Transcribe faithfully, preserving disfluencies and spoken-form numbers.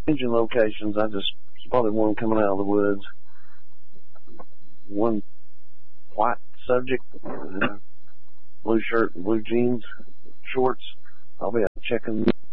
changing locations. I just spotted one coming out of the woods. One white subject, uh, blue shirt and blue jeans, shorts. I'll be out checking